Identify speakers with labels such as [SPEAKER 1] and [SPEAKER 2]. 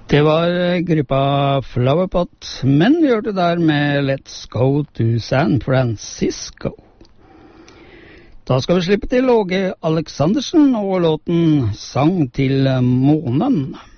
[SPEAKER 1] Det var gruppa Flowerpot, men vi hørte der med Let's Go to San Francisco. Da skal vi slippe til Åge Aleksandersen og låten Sang til månen.